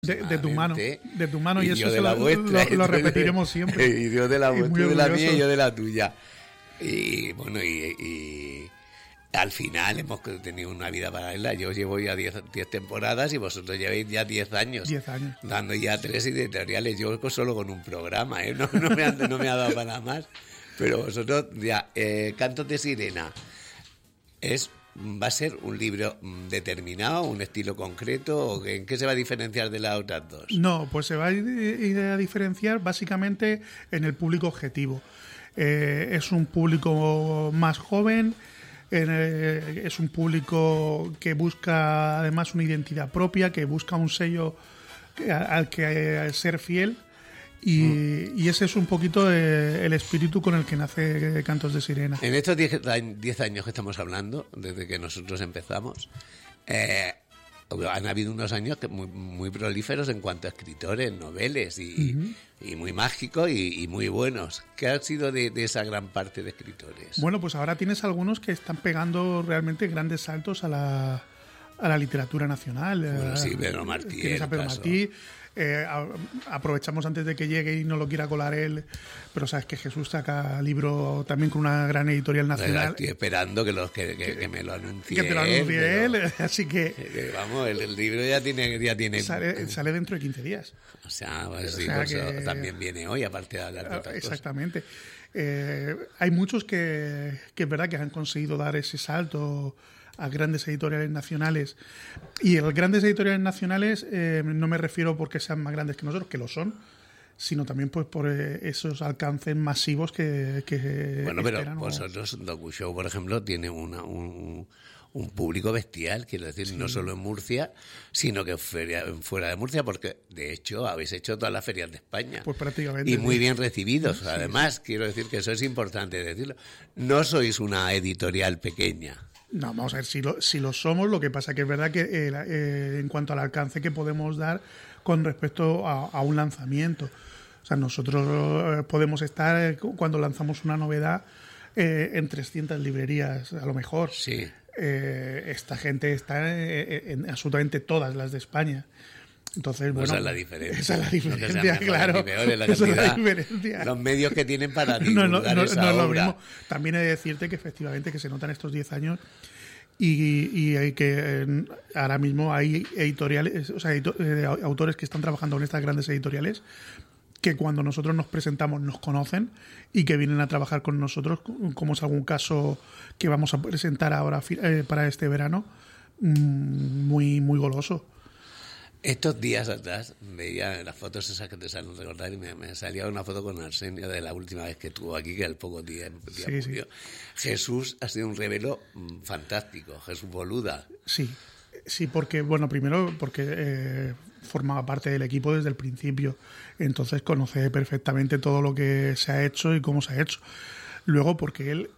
De tu mano, y yo eso de la vuestra, lo repetiremos siempre. Y Dios de la vuestra, de la mía y yo de la tuya. Y bueno, y al final hemos tenido una vida paralela. Yo llevo ya 10 temporadas y vosotros lleváis ya 10 años. 10 años. Dando ya 3 editoriales. Yo solo con un programa, ¿eh? No me ha dado para más. Pero vosotros ya, Cantos de Sirena, ¿va a ser un libro determinado, un estilo concreto? ¿O en qué se va a diferenciar de las otras dos? No, pues se va a ir a diferenciar básicamente en el público objetivo. Es un público más joven, es un público que busca además una identidad propia, que busca un sello al que ser fiel. Y ese es un poco el espíritu con el que nace Cantos de Sirena. En estos 10 años que estamos hablando, desde que nosotros empezamos, han habido unos años muy, muy prolíferos en cuanto a escritores, noveles y muy mágicos y muy buenos. ¿Qué ha sido de esa gran parte de escritores? Bueno, pues ahora tienes algunos que están pegando realmente grandes saltos a la literatura nacional. Bueno, sí, Pedro Martí. Tienes a Pedro Martí. Aprovechamos antes de que llegue y no lo quiera colar él, pero sabes que Jesús saca libro también con una gran editorial nacional. Estoy esperando que me lo anuncie. Que te lo anuncie él, así que vamos, el libro ya tiene sale dentro de 15 días. O sea, pues sí, pues que también viene hoy, aparte de hablar de otras exactamente. Hay muchos que es verdad que han conseguido dar ese salto a grandes editoriales nacionales. Y a grandes editoriales nacionales no me refiero porque sean más grandes que nosotros, que lo son, sino también pues por esos alcances masivos que bueno, pero vosotros, DocuShow, por ejemplo, tiene un público bestial, quiero decir, sí. No solo en Murcia, sino que fuera de Murcia, porque de hecho habéis hecho todas las ferias de España. Pues prácticamente. Y muy bien recibidos. Sí, además, sí. Quiero decir que eso es importante decirlo. No sois una editorial pequeña. No, vamos a ver, si lo somos, lo que pasa que es verdad que en cuanto al alcance que podemos dar con respecto a un lanzamiento. O sea, nosotros podemos estar, cuando lanzamos una novedad, en 300 librerías, a lo mejor. Sí. Esta gente está en absolutamente todas las de España. Entonces, bueno, esa es la diferencia. Esa es la diferencia, no claro. Peor, es la esa es la diferencia. Los medios que tienen para divulgar esa no obra. Lo mismo. También he de decirte que efectivamente que se notan estos 10 años y hay que ahora mismo hay editoriales, o sea, autores que están trabajando en estas grandes editoriales que cuando nosotros nos presentamos nos conocen y que vienen a trabajar con nosotros, como es algún caso que vamos a presentar ahora para este verano, muy, muy goloso. Estos días atrás veía las fotos esas que te salen recordar y me salía una foto con Arsenio de la última vez que estuvo aquí, que al poco día murió. Sí. Jesús ha sido un revelo fantástico, Jesús Boluda. Sí, porque, bueno, primero porque formaba parte del equipo desde el principio, entonces conoce perfectamente todo lo que se ha hecho y cómo se ha hecho. Luego porque él,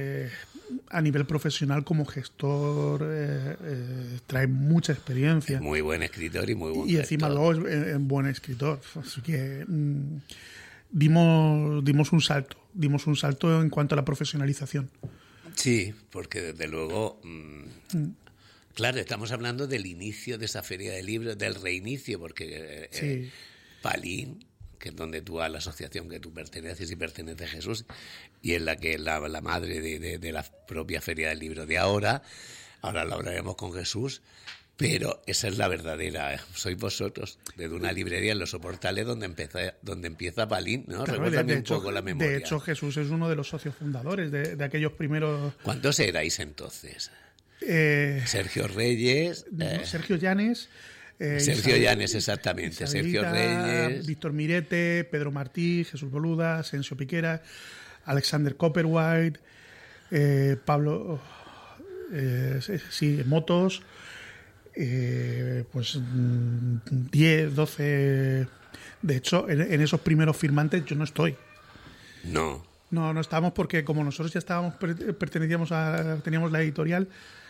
a nivel profesional como gestor, trae mucha experiencia. Es muy buen escritor y muy buen gestor. Y encima luego es buen escritor. Así que dimos un salto en cuanto a la profesionalización. Sí, porque desde luego... Claro, estamos hablando del inicio de esa feria de libros, del reinicio, porque sí. Palín, que es donde tú, a la asociación que tú perteneces y pertenece Jesús, y es la que la madre de la propia feria del libro de ahora lo hablaremos con Jesús, pero esa es la verdadera, sois vosotros, desde una librería en Los Soportales donde empieza Palín, ¿no? Claro, Recuérdame un poco la memoria. De hecho, Jesús es uno de los socios fundadores de aquellos primeros... ¿Cuántos erais entonces? Sergio Reyes, Sergio Llanes, Sergio Llanes, exactamente, Isabelita, Sergio Reyes, Víctor Mirete, Pedro Martí, Jesús Boluda, Asensio Piquera, Alexander Copperwhite, Pablo Motos, pues 10, 12. De hecho, en esos primeros firmantes yo no estoy. No estamos, porque como nosotros ya teníamos la editorial,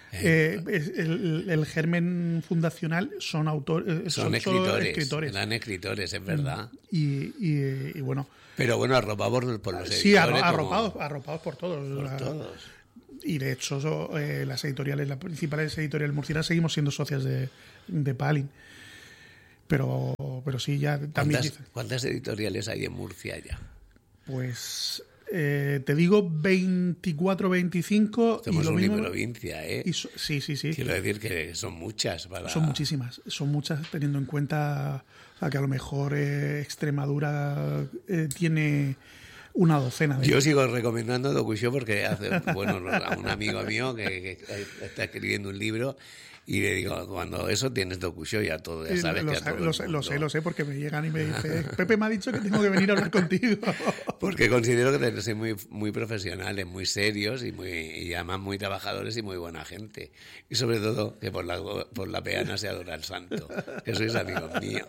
el germen fundacional son autores, son escritores. Eran escritores, es verdad. Y bueno. Pero bueno, arropados por los editores. Sí, arropados por todos. Por todos. Y de hecho, las principales editoriales murcianas seguimos siendo socias de Palin. pero sí, ya también... ¿Cuántas editoriales hay en Murcia ya? Pues te digo 24, 25... Somos y lo una mismo, provincia, ¿eh? Sí. Quiero decir que son muchas. Son muchísimas, teniendo en cuenta, o sea, que a lo mejor Extremadura tiene una docena de... Yo sigo recomendando Dokusho porque a un amigo mío que está escribiendo un libro y le digo, cuando eso tienes Dokusho ya todo, ya sabes que a todo el mundo... Lo sé, porque me llegan y me dicen, Pepe me ha dicho que tengo que venir a hablar contigo. Porque considero que deben ser muy profesionales, muy serios y además muy trabajadores y muy buena gente. Y sobre todo que por la peana se adora al santo, que sois amigos míos.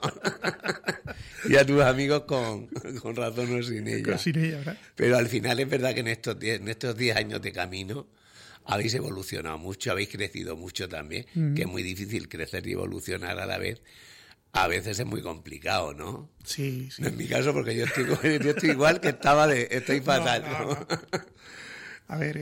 Y a tus amigos con razón o sin ella. Sin ella, ¿verdad? Pero al final es verdad que en estos 10 años de camino habéis evolucionado mucho, habéis crecido mucho también, que es muy difícil crecer y evolucionar a la vez. A veces es muy complicado, ¿no? Sí. En mi caso, porque yo estoy igual que estoy fatal. No. A ver,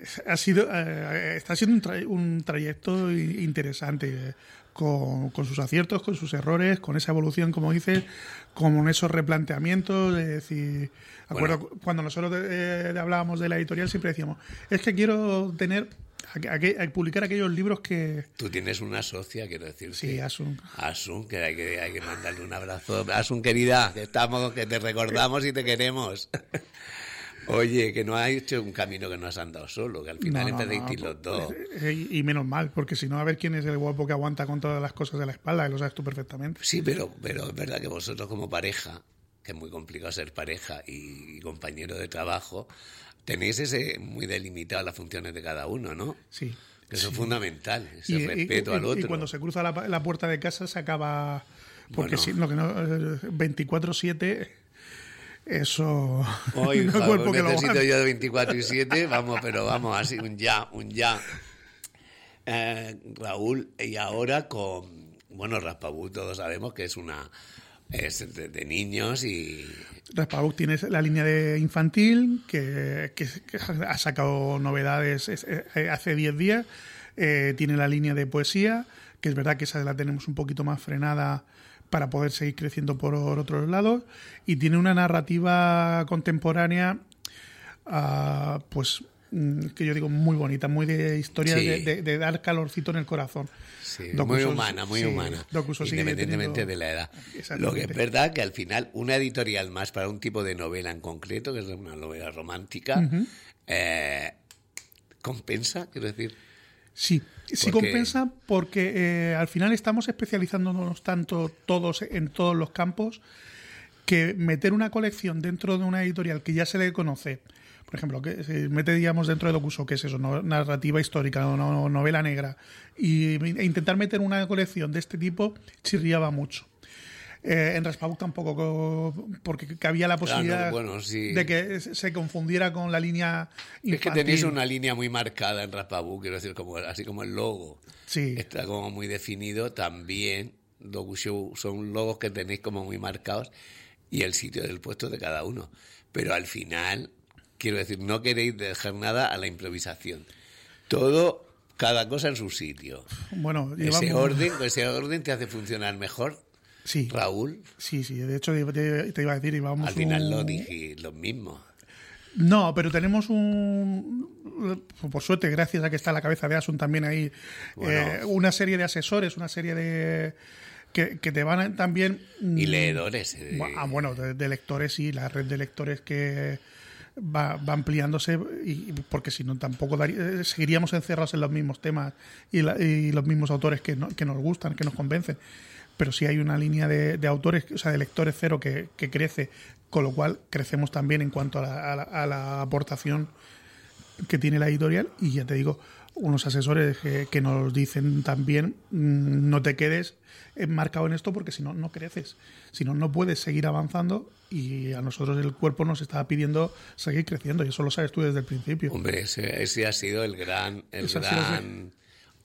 está siendo un trayecto interesante, con sus aciertos, con sus errores, con esa evolución, como dices, con esos replanteamientos. Es decir, acuerdo cuando nosotros hablábamos de la editorial, siempre decíamos, es que quiero publicar aquellos libros que... Tú tienes una socia, quiero decir. Sí, Asun. Asun, que hay que mandarle un abrazo. Asun, querida, que te recordamos y te queremos. Oye, que no has hecho un camino que no has andado solo, que al final empezasteis los dos. Y menos mal, porque si no, a ver quién es el guapo que aguanta con todas las cosas de la espalda, y lo sabes tú perfectamente. Sí, pero es verdad que vosotros como pareja, que es muy complicado ser pareja y compañero de trabajo, tenéis muy delimitado las funciones de cada uno, ¿no? Sí. Que eso es fundamental, ese respeto al otro. Y cuando se cruza la puerta de casa se acaba... Porque si no, que no, 24/7... Eso... Hoy, no cuerpo que necesito yo de 24/7, vamos, así, un ya. Raúl, y ahora Raspabú, todos sabemos que es de niños y... Raspabú tiene la línea de infantil, que ha sacado novedades hace 10 días, tiene la línea de poesía, que es verdad que esa la tenemos un poquito más frenada para poder seguir creciendo por otros lados, y tiene una narrativa contemporánea, que yo digo muy bonita, muy de historia, sí, de dar calorcito en el corazón. Sí, muy humana, independientemente de la edad. Lo que es verdad que al final una editorial más para un tipo de novela en concreto, que es una novela romántica, compensa, quiero decir. Sí compensa, porque al final estamos especializándonos tanto todos en todos los campos, que meter una colección dentro de una editorial que ya se le conoce, por ejemplo, que se mete, digamos, dentro de Dokusho, que es eso, narrativa histórica, novela negra, e intentar meter una colección de este tipo chirriaba mucho. En Raspabú tampoco, porque había la posibilidad de que se confundiera con la línea infantil. Es que tenéis una línea muy marcada en Raspabú, quiero decir, así como el logo. Sí. Está como muy definido. También Dokusho son logos que tenéis como muy marcados y el sitio del puesto de cada uno. Pero al final, quiero decir, no queréis dejar nada a la improvisación. Todo, cada cosa en su sitio. Bueno, ese orden te hace funcionar mejor. Sí. Raúl. Sí, de hecho te iba a decir, íbamos... Al final lo dije lo mismo. No, pero tenemos por suerte, gracias a que está la cabeza de Asun también ahí, una serie de asesores, una serie de... que te van también... Y leedores. De lectores, y la red de lectores que va ampliándose, porque si no tampoco seguiríamos encerrados en los mismos temas y los mismos autores que nos gustan, que nos convencen. Pero sí hay una línea de autores, o sea, de lectores cero que crece, con lo cual crecemos también en cuanto a la aportación que tiene la editorial. Y ya te digo, unos asesores que nos dicen también, no te quedes enmarcado en esto, porque si no, no creces. Si no, no puedes seguir avanzando, y a nosotros el cuerpo nos está pidiendo seguir creciendo, y eso lo sabes tú desde el principio. Hombre, ese ha sido el gran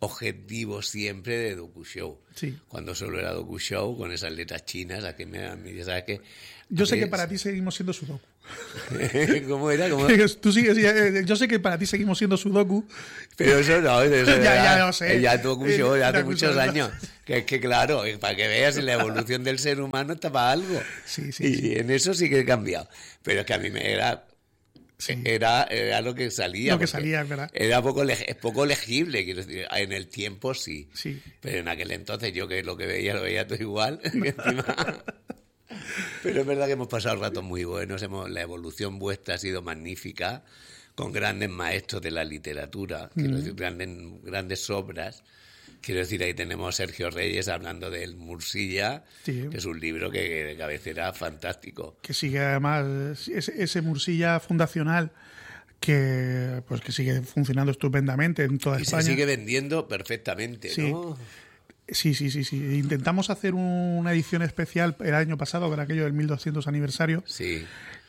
objetivo siempre de docu-show. Sí. Cuando solo era docu-show, con esas letras chinas, a que me ¿sabes qué? Yo sé que para ti seguimos siendo Sudoku. ¿Cómo era? Tú sigues, yo sé que para ti seguimos siendo Sudoku. Pero eso no, eso ya lo sé. Ya docu-show hace muchos años. Que es que claro, para que veas, la evolución del ser humano está para algo. Sí, y en eso sí que he cambiado. Pero es que a mí me era... Sí. Era lo que salía. Lo que salía, es verdad. Era poco legible, quiero decir. En el tiempo sí. Sí. Pero en aquel entonces yo que lo veía todo igual. Pero es verdad que hemos pasado ratos muy buenos. La evolución vuestra ha sido magnífica, con grandes maestros de la literatura, quiero decir, grandes obras. Quiero decir, ahí tenemos a Sergio Reyes hablando del Mursilla, que es un libro que de cabecera fantástico. Que sigue además, ese Mursilla fundacional, que sigue funcionando estupendamente en toda España. Y se sigue vendiendo perfectamente, ¿no? Sí. Intentamos hacer una edición especial el año pasado, para aquello del 1200 aniversario. Sí.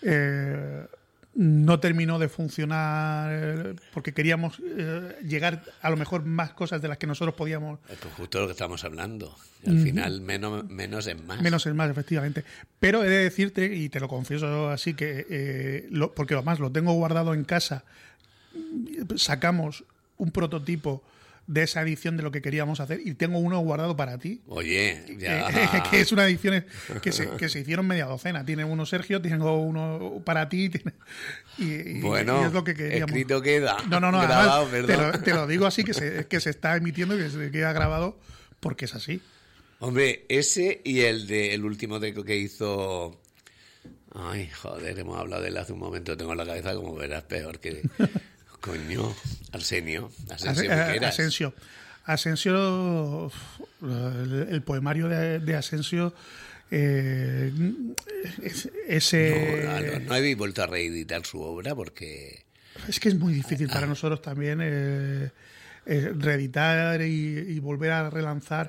No terminó de funcionar porque queríamos llegar a lo mejor más cosas de las que nosotros podíamos. Pues justo lo que estamos hablando. Al final, menos es más. Menos es más, efectivamente. Pero he de decirte, y te lo confieso así, que porque además lo tengo guardado en casa, sacamos un prototipo de esa edición de lo que queríamos hacer y tengo uno guardado para ti. Oye, ya. Que es una edición que se hicieron media docena. Tiene uno Sergio, tengo uno para ti. Bueno, y es lo que queríamos. Escrito queda. No, grabado, además, te lo digo así, que se está emitiendo, que se queda grabado, porque es así. Hombre, ese y el último que hizo... Ay, joder, hemos hablado de él hace un momento, tengo la cabeza como verás peor que... Coño, Asensio Asensio, el poemario de Asensio, ese... No habéis vuelto a reeditar su obra porque... Es que es muy difícil para nosotros también reeditar y volver a relanzar.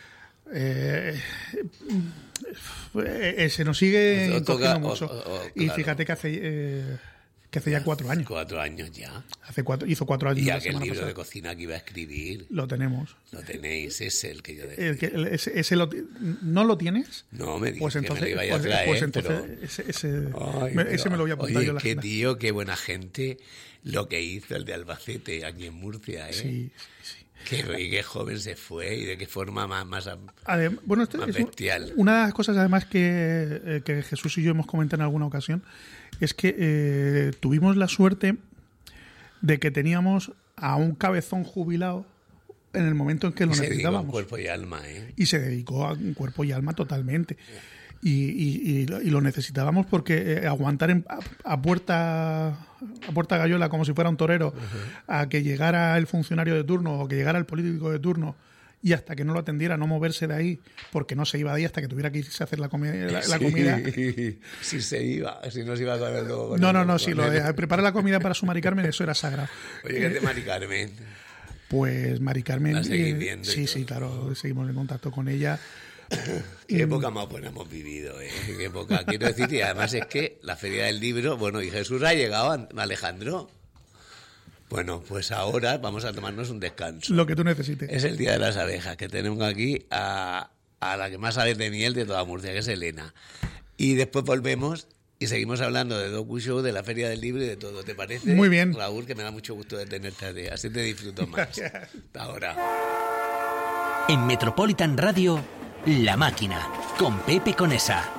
Se nos sigue cogiendo mucho. Y fíjate que hace ya 4 años. 4 años ya. Hizo 4 años. Y aquel libro de cocina que iba a escribir. Lo tenemos. Lo tenéis, es el que yo decía. ¿No lo tienes? No, me dijiste pues entonces, que me lo iba a traer, pues entonces pero... ese me lo voy a apuntar yo en la qué agenda. Tío, qué buena gente lo que hizo el de Albacete aquí en Murcia, ¿eh? Sí. Qué joven se fue y de qué forma más bestial. Una de las cosas además que Jesús y yo hemos comentado en alguna ocasión es que tuvimos la suerte de que teníamos a un cabezón jubilado en el momento en que lo necesitábamos. Cuerpo y alma, ¿eh? Y se dedicó a cuerpo y alma totalmente. Y lo necesitábamos porque aguantar a puerta gallola como si fuera un torero, a que llegara el funcionario de turno o que llegara el político de turno y hasta que no lo atendiera, no moverse de ahí porque no se iba de ahí hasta que tuviera que irse a hacer la comida. Si se iba, si no se iba a comer luego. No, sí, lo de preparar la comida para su Mari Carmen, eso era sagrado. Oye, ¿qué es de Mari Carmen? Pues Mari Carmen... ¿La seguís viendo? Sí, claro, seguimos en contacto con ella. Qué época más buena hemos vivido, ¿eh? Qué época, quiero decir, y además es que la Feria del Libro, bueno, y Jesús ha llegado, Alejandro. Bueno, pues ahora vamos a tomarnos un descanso. Lo que tú necesites. Es el Día de las Abejas, que tenemos aquí a la que más sabe de miel de toda Murcia, que es Elena. Y después volvemos y seguimos hablando de docu-show, de la Feria del Libro y de todo. ¿Te parece? Muy bien. Raúl, que me da mucho gusto de tenerte, así te disfruto más. Hasta ahora. En Metropolitan Radio, La Máquina, con Pepe Conesa.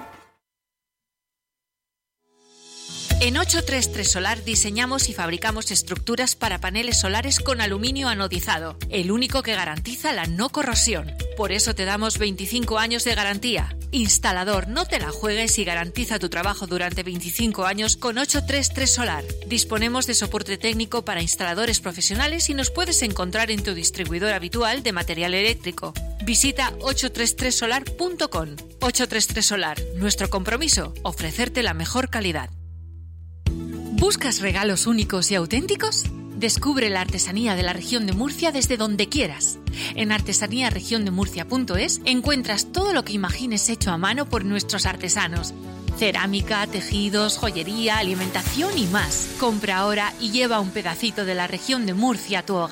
En 833 Solar diseñamos y fabricamos estructuras para paneles solares con aluminio anodizado, el único que garantiza la no corrosión. Por eso te damos 25 años de garantía. Instalador, no te la juegues y garantiza tu trabajo durante 25 años con 833 Solar. Disponemos de soporte técnico para instaladores profesionales y nos puedes encontrar en tu distribuidor habitual de material eléctrico. Visita 833solar.com. 833 Solar, nuestro compromiso, ofrecerte la mejor calidad. ¿Buscas regalos únicos y auténticos? Descubre la artesanía de la región de Murcia desde donde quieras. En artesaniaregiondemurcia.es encuentras todo lo que imagines hecho a mano por nuestros artesanos. Cerámica, tejidos, joyería, alimentación y más. Compra ahora y lleva un pedacito de la región de Murcia a tu hogar.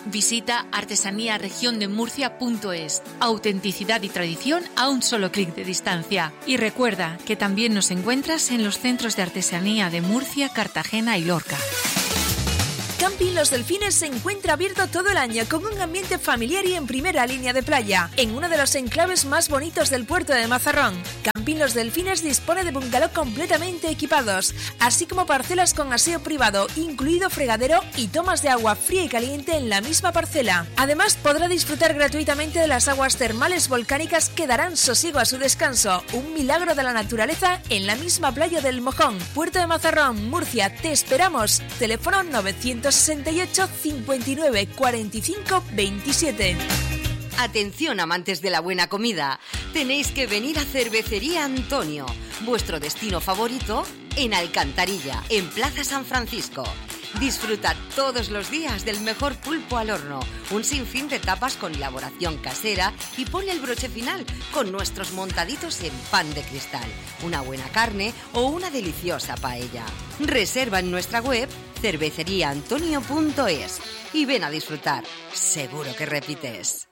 Visita artesaníaregiondemurcia.es. Autenticidad y tradición a un solo clic de distancia. Y recuerda que también nos encuentras en los centros de artesanía de Murcia, Cartagena y Lorca. Camping Los Delfines se encuentra abierto todo el año con un ambiente familiar y en primera línea de playa, en uno de los enclaves más bonitos del puerto de Mazarrón. Camping Los Delfines dispone de bungalow completamente equipados, así como parcelas con aseo privado, incluido fregadero y tomas de agua fría y caliente en la misma parcela. Además, podrá disfrutar gratuitamente de las aguas termales volcánicas que darán sosiego a su descanso. Un milagro de la naturaleza en la misma playa del Mojón, puerto de Mazarrón, Murcia. Te esperamos. Teléfono 968 59 45 27. Atención, amantes de la buena comida. Tenéis que venir a Cervecería Antonio, vuestro destino favorito en Alcantarilla, en Plaza San Francisco. Disfruta todos los días del mejor pulpo al horno, un sinfín de tapas con elaboración casera y ponle el broche final con nuestros montaditos en pan de cristal, una buena carne o una deliciosa paella. Reserva en nuestra web cerveceriaantonio.es y ven a disfrutar. Seguro que repites.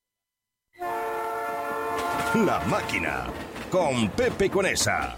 La Máquina, con Pepe Conesa.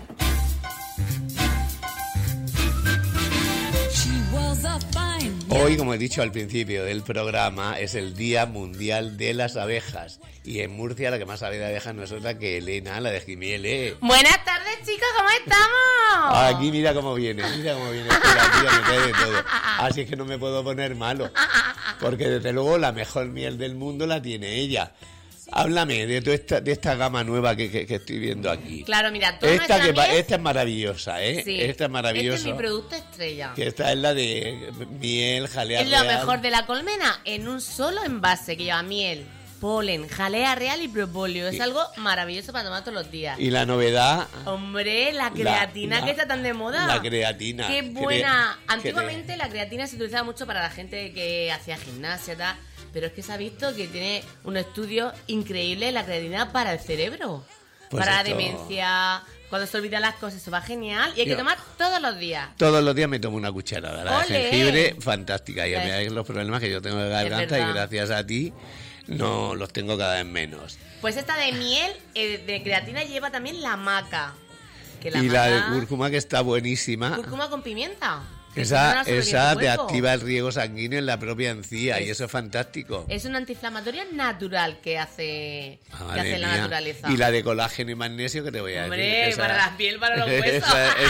Hoy, como he dicho al principio del programa, es el Día Mundial de las Abejas. Y en Murcia la que más sabe de abejas no es otra que Elena, la de Jimiele. Buenas tardes, chicos, ¿cómo estamos? Aquí mira cómo viene. Espera, tía, me cae de todo. Así es que no me puedo poner malo. Porque desde luego la mejor miel del mundo la tiene ella. Háblame de esta gama nueva que estoy viendo aquí. Claro, mira, toda esta miel... esta es maravillosa, ¿eh? Sí, esta es maravillosa. Este es mi producto estrella. Que esta es la de miel, jalea real. real. Es lo mejor de la colmena en un solo envase que lleva miel, polen, jalea real y propóleo. Es algo maravilloso para tomar todos los días. Y la novedad... Hombre, la creatina que está tan de moda. La creatina. Qué buena. Antiguamente la creatina se utilizaba mucho para la gente que hacía gimnasia y tal. Pero es que se ha visto que tiene un estudio increíble la creatina para el cerebro. Pues para la esto... demencia, cuando se olvidan las cosas, eso va genial. Y hay que tomar todos los días. Todos los días me tomo una cucharada. La de ¡Ole! jengibre, fantástica. Y a mí los problemas que yo tengo de garganta y gracias a ti no los tengo cada vez menos. Pues esta de miel, de creatina, lleva también la maca. Que la y maca... la de cúrcuma que está buenísima. Cúrcuma con pimienta. Esa te activa el riego sanguíneo en la propia encía y eso es fantástico. Es un antiinflamatorio natural que hace la naturaleza. Y la de colágeno y magnesio que te voy a decir. Hombre, para la piel, para los huesos.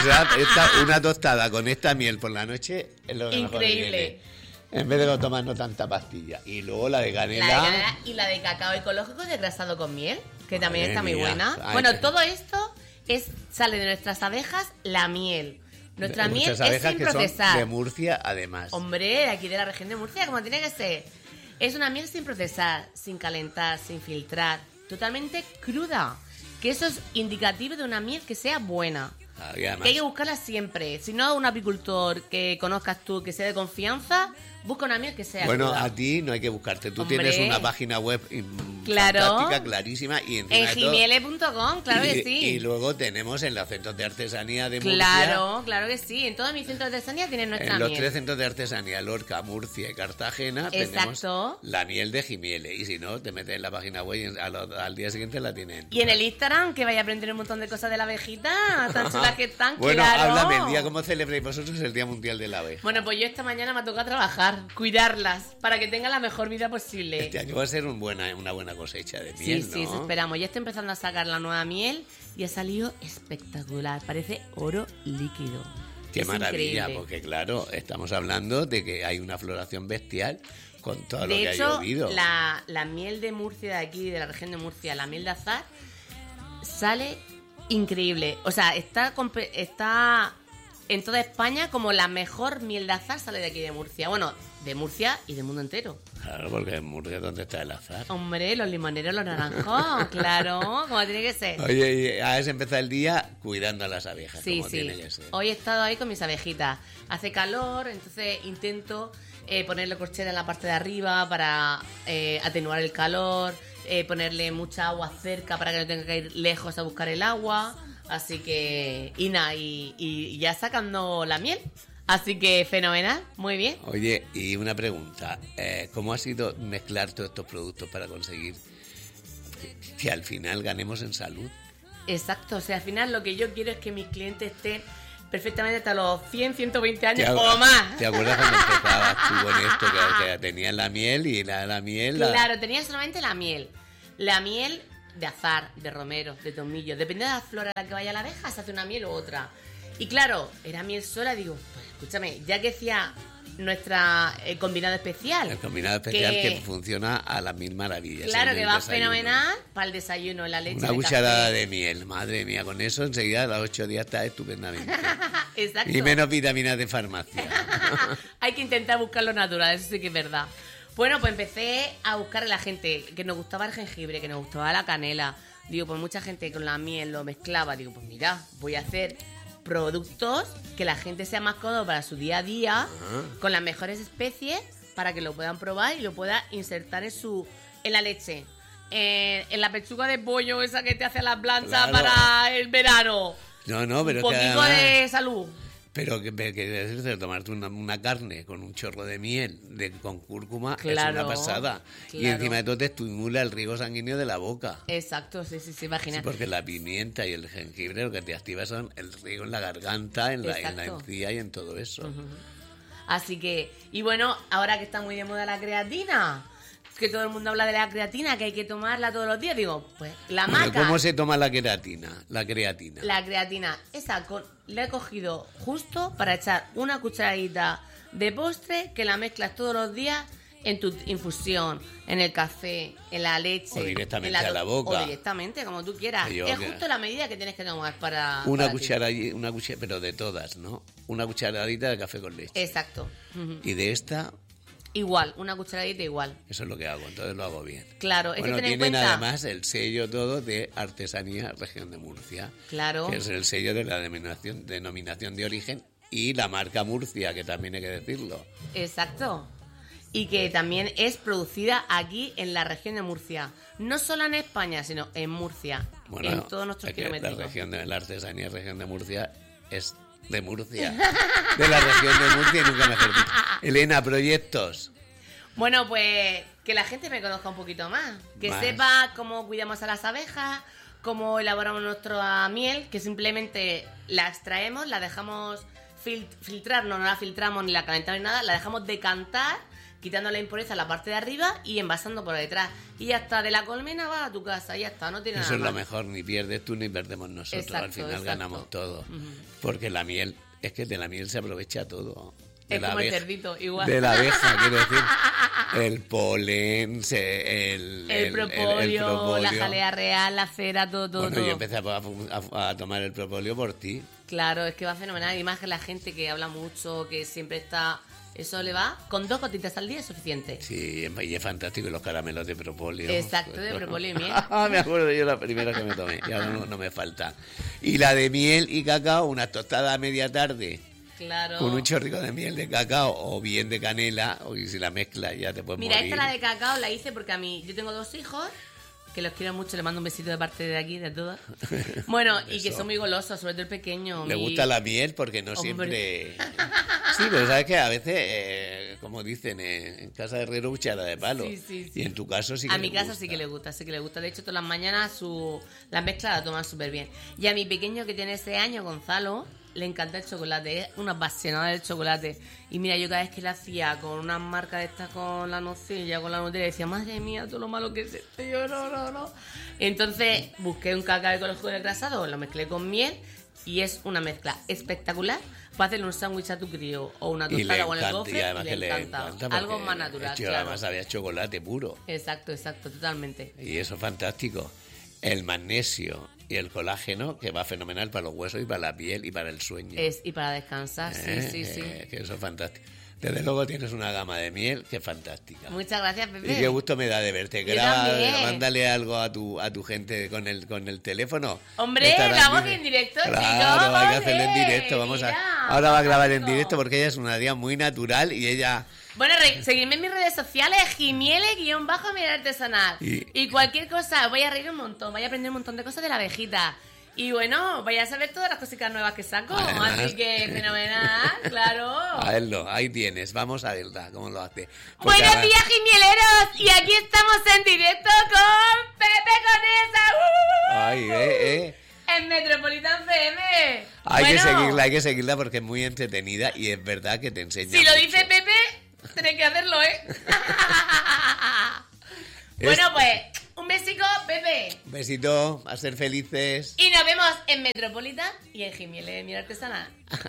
Una tostada con esta miel por la noche es lo mejor que increíble. En vez de tomarnos tanta pastilla. Y luego la de canela. Y la de cacao ecológico desgrasado con miel, que también está muy buena. Ay, bueno, todo esto sale de nuestras abejas, la miel. Nuestra miel es sin procesar. Son de Murcia, además. Hombre, de aquí de la región de Murcia, como tiene que ser. Es una miel sin procesar, sin calentar, sin filtrar, totalmente cruda. Que eso es indicativo de una miel que sea buena. Que hay que buscarla siempre. Si no, un apicultor que conozcas tú, que sea de confianza, busca una miel que sea cruda. A ti no hay que buscarte. Tú Hombre. tienes una página web fantástica, clarísima. Y en jimiele.com, claro que sí. Y luego tenemos en los centros de artesanía de Murcia. Claro que sí. En todos mis centros de artesanía tienen nuestra miel. En los 3 centros de artesanía, Lorca, Murcia y Cartagena, tenemos la miel de Jimiele. Y si no, te metes en la página web y al día siguiente la tienen. Y en el Instagram, que vaya a aprender un montón de cosas de la abejita, tan chulas que están, bueno, claro. háblame, el día, ¿cómo celebráis vosotros el Día Mundial de la Abeja? Bueno, pues yo esta mañana me ha tocado trabajar, cuidarlas, para que tengan la mejor vida posible. Este año va a ser una buena cosecha de miel, Sí, ¿no? esperamos. Ya estoy empezando a sacar la nueva miel y ha salido espectacular. Parece oro líquido. Qué maravilla, increíble. porque claro, estamos hablando de que hay una floración bestial con todo lo que ha llovido. De hecho, la miel de Murcia, de aquí, de la región de Murcia, la miel de azar, sale increíble. O sea, está en toda España como la mejor miel de azar sale de aquí de Murcia. Bueno, de Murcia y del mundo entero. Claro, porque en Murcia, ¿dónde está el azar? Hombre, los limoneros, los naranjos, claro, como tiene que ser. Oye, y has empezado el día cuidando a las abejas, como sí. tiene que ser. Hoy he estado ahí con mis abejitas. Hace calor, entonces intento ponerle corchera en la parte de arriba para atenuar el calor, ponerle mucha agua cerca para que no tenga que ir lejos a buscar el agua. Así que, y ya sacando la miel. Así que fenomenal, muy bien. Oye, y una pregunta, ¿cómo ha sido mezclar todos estos productos para conseguir que al final ganemos en salud? Exacto, o sea, al final lo que yo quiero es que mis clientes estén perfectamente hasta los 100, 120 años o más. ¿Te acuerdas cuando empezabas tú con esto, que tenías la miel y la miel? Claro, tenía solamente la miel. La miel de azahar, de romero, de tomillo. Depende de la flor a la que vaya la abeja, se hace una miel u otra. Y claro, era miel sola, digo, pues escúchame, ya que decía nuestra combinado especial. El combinado especial que funciona a las mil maravillas. Claro, que va fenomenal para el desayuno, la leche. Una cucharada de miel, madre mía, con eso enseguida a los 8 días está estupendamente. Exacto. Y menos vitaminas de farmacia. Hay que intentar buscar lo natural, eso sí que es verdad. Bueno, pues empecé a buscar a la gente que nos gustaba el jengibre, que nos gustaba la canela. Digo, pues mucha gente con la miel lo mezclaba. Digo, pues mira, voy a hacer productos que la gente sea más cómodo para su día a día, con las mejores especies, para que lo puedan probar y lo pueda insertar en la leche, en la pechuga de pollo esa que te hace la plancha para el verano. No, pero un poquito de salud. Pero que tomarte una carne con un chorro de miel con cúrcuma es una pasada. Claro. Y encima de todo te estimula el riego sanguíneo de la boca. Exacto, sí, imagina. Sí, porque la pimienta y el jengibre lo que te activa son el riego en la garganta, en la encía y en todo eso. Así que, y bueno, ahora que está muy de moda la creatina, que todo el mundo habla de la creatina, que hay que tomarla todos los días, digo, pues la maca. ¿Cómo se toma la creatina? La creatina, esa la he cogido justo para echar una cucharadita de postre, que la mezclas todos los días en tu infusión, en el café, en la leche. O directamente a la boca. O directamente, como tú quieras. Es justo la medida que tienes que tomar para... Una cuchara, pero de todas, ¿no? Una cucharadita de café con leche. Exacto. Y de esta... Igual, una cucharadita igual. Eso es lo que hago, entonces lo hago bien. Claro, es que ten en tienen cuenta... además el sello todo de Artesanía Región de Murcia. Claro. Que es el sello de la denominación de origen y la marca Murcia, que también hay que decirlo. Exacto. Y que también es producida aquí en la región de Murcia. No solo en España, sino en Murcia. Bueno, en todos nuestros kilómetros. La Artesanía Región de Murcia es... de Murcia, de la región de Murcia y nunca mejor dicho. Elena, proyectos. Bueno, pues que la gente me conozca un poquito más, que sepa cómo cuidamos a las abejas, cómo elaboramos nuestra miel, que simplemente la extraemos, la dejamos filtrar, no la filtramos ni la calentamos ni nada, la dejamos decantar, quitando la impureza en la parte de arriba y envasando por detrás. Y ya está, de la colmena vas a tu casa, ya está, no tiene nada más. Eso es lo mejor, ni pierdes tú ni perdemos nosotros, exacto, al final ganamos todo. Porque la miel, es que de la miel se aprovecha todo. Es como el cerdito, igual. De la abeja, quiero decir, el polen, el propóleo, la jalea real, la cera, todo. Yo empecé a tomar el propóleo por ti. Claro, es que va fenomenal. Y más que la gente que habla mucho, que siempre está... Eso le va, con 2 gotitas al día es suficiente. Sí, y es fantástico, los caramelos de propóleo. Exacto, de propóleo y miel. Me acuerdo yo la primera que me tomé, y ahora no me falta. Y la de miel y cacao, una tostada a media tarde. Claro. Con un chorrico de miel de cacao o bien de canela, o si la mezclas ya te puedes morir. Mira, esta la de cacao la hice porque a mí, yo tengo 2 hijos, que los quiero mucho, le mando un besito de parte de aquí, de todas. Bueno, y que son muy golosos, sobre todo el pequeño. Le gusta la miel porque no siempre... Sí, pero sabes que a veces, como dicen, en casa de herrero cuchara de palo. Sí. Y en tu caso sí que a mi casa sí que le gusta, De hecho, todas las mañanas la mezcla la toma súper bien. Y a mi pequeño que tiene 6 años, Gonzalo, le encanta el chocolate, es una apasionada del chocolate. Y mira, yo cada vez que le hacía con una marca de estas, con la nocilla, con la Nutella, decía, madre mía, todo lo malo que es esto. Y yo, no. Entonces busqué un cacao ecológico desgrasado, lo mezclé con miel y es una mezcla espectacular para hacerle un sándwich a tu crío o una tostada con el gofre. Y le encanta. Algo más natural. Claro. Además había chocolate puro. Exacto, totalmente. Y eso es fantástico. El magnesio y el colágeno, que va fenomenal para los huesos y para la piel y para el sueño. Y para descansar, sí. Que eso es fantástico. Desde luego tienes una gama de miel que es fantástica. Muchas gracias, Pepe. Y qué gusto me da de verte. Mándale algo a tu gente con el teléfono. Hombre, grabamos en directo, claro, chicos. Hay que hacerlo en directo. Ahora va a grabar en directo porque ella es una tía muy natural y ella... Bueno, seguidme en mis redes sociales, Jimiele_miel artesanal. Y cualquier cosa, voy a reír un montón, voy a aprender un montón de cosas de la abejita. Y bueno, vayas a ver todas las cositas nuevas que saco. Además, así que fenomenal, claro. A verlo, ahí tienes. Vamos a verla, cómo lo hace. Buenos días, gimieleros. Y aquí estamos en directo con Pepe Conesa. Ay, En Metropolitan FM. Hay que seguirla porque es muy entretenida y es verdad que te enseña. Si lo dice Pepe, tenés que hacerlo, Bueno, pues, un besico, Pepe. Un besito, a ser felices. Y nos vemos en Metropolitan y en Gimiele de Miel Artesanal.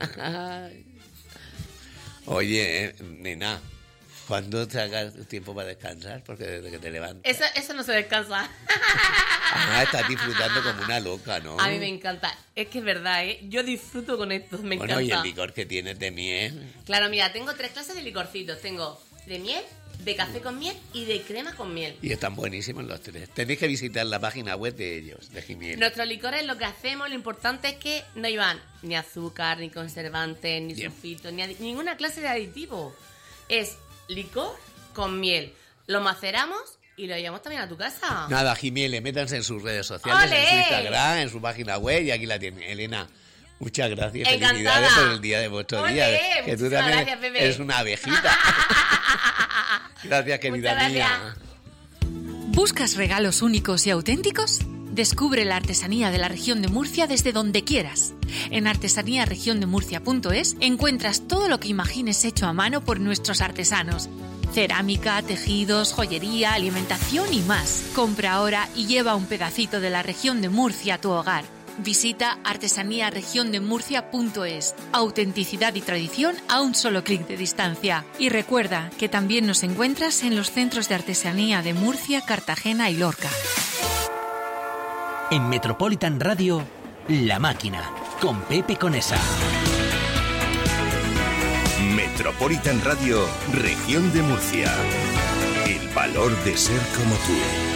Oye, nena, ¿cuándo te hagas tiempo para descansar? Porque desde que te levantas... Eso no se descansa. Estás disfrutando como una loca, ¿no? A mí me encanta. Es que es verdad, Yo disfruto con esto, me encanta. Bueno, y el licor que tienes de miel. Claro, mira, tengo 3 clases de licorcitos. Tengo de miel, de café con miel y de crema con miel. Y están buenísimos los 3. Tenéis que visitar la página web de ellos, de Gimiele. Nuestros licores, lo que hacemos, lo importante es que no llevan ni azúcar, ni conservantes, ni sulfitos, ni ninguna clase de aditivo. Es licor con miel. Lo maceramos y lo llevamos también a tu casa. Nada, Gimiele, métanse en sus redes sociales, ¡Ole! en su Instagram, en su página web y aquí la tienen. Elena, muchas gracias. Encantada. Felicidades por el día de vuestro ¡Ole! día. Que tú también Gracias, Pepe. eres una abejita. Gracias, querida Muchas mía. gracias. ¿Buscas regalos únicos y auténticos? Descubre la artesanía de la región de Murcia desde donde quieras. En artesaniaregiondemurcia.es encuentras todo lo que imagines hecho a mano por nuestros artesanos. Cerámica, tejidos, joyería, alimentación y más. Compra ahora y lleva un pedacito de la región de Murcia a tu hogar. Visita artesaniaregiondemurcia.es. Autenticidad y tradición a un solo clic de distancia. Y recuerda que también nos encuentras en los centros de artesanía de Murcia, Cartagena y Lorca. En Metropolitan Radio, La Máquina, con Pepe Conesa. Metropolitan Radio, Región de Murcia. El valor de ser como tú.